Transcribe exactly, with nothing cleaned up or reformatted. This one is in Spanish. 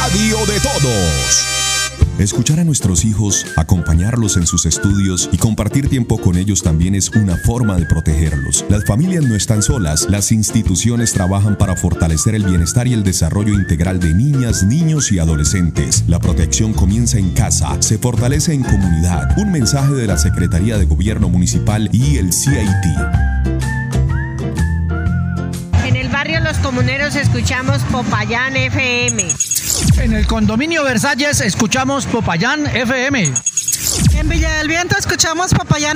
radio de todos. Escuchar a nuestros hijos, acompañarlos en sus estudios y compartir tiempo con ellos también es una forma de protegerlos. Las familias no están solas, las instituciones trabajan para fortalecer el bienestar y el desarrollo integral de niñas, niños y adolescentes. La protección comienza en casa, se fortalece en comunidad. Un mensaje de la Secretaría de Gobierno Municipal y el C I T. En el barrio Los Comuneros escuchamos Popayán F M. En el condominio Versalles escuchamos Popayán F M. En Villa del Viento escuchamos Popayán